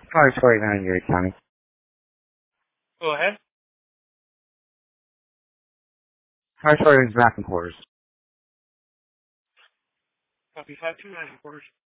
Sorry, not in your county. Go ahead. Sorry, is back in quarters. Copy 529 quarters.